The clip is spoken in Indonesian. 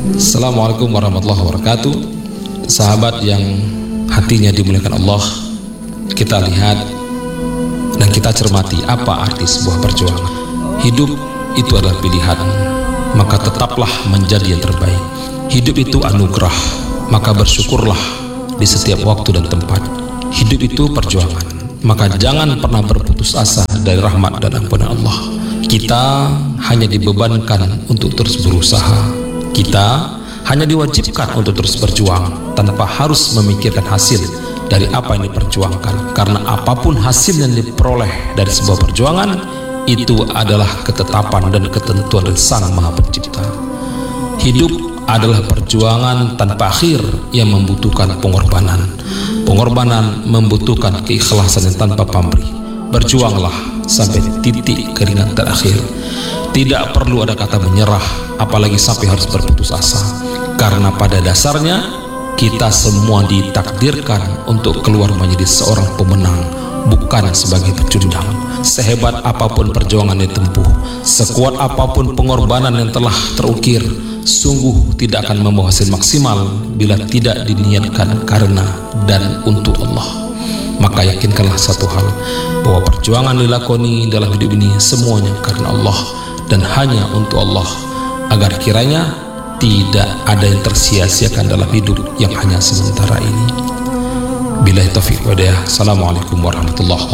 Assalamualaikum warahmatullahi wabarakatuh. Sahabat yang hatinya dimuliakan Allah, kita lihat dan kita cermati apa arti sebuah perjuangan. Hidup itu adalah pilihan, maka tetaplah menjadi yang terbaik. Hidup itu anugerah, maka bersyukurlah di setiap waktu dan tempat. Hidup itu perjuangan, maka jangan pernah berputus asa dari rahmat dan ampunan Allah. Kita hanya dibebankan untuk terus berusaha. Kita hanya diwajibkan untuk terus berjuang tanpa harus memikirkan hasil dari apa yang diperjuangkan. Karena apapun hasil yang diperoleh dari sebuah perjuangan, itu adalah ketetapan dan ketentuan dari Sang Maha Pencipta. Hidup adalah perjuangan tanpa akhir yang membutuhkan pengorbanan. Pengorbanan membutuhkan keikhlasan yang tanpa pamrih. Berjuanglah sampai titik keringat terakhir. Tidak perlu ada kata menyerah, apalagi sampai harus berputus asa. Karena pada dasarnya kita semua ditakdirkan untuk keluar menjadi seorang pemenang, bukan sebagai pecundang. Sehebat apapun perjuangan yang ditempuh, sekuat apapun pengorbanan yang telah terukir, sungguh tidak akan membawa hasil maksimal bila tidak diniatkan karena dan untuk Allah. Maka yakinkanlah satu hal, bahwa perjuangan dilakoni dalam hidup ini semuanya karena Allah dan hanya untuk Allah, agar kiranya tidak ada yang tersia-siakan dalam hidup yang hanya sementara ini. Billahi taufiq wa hidayah. Assalamualaikum warahmatullahi wabarakatuh.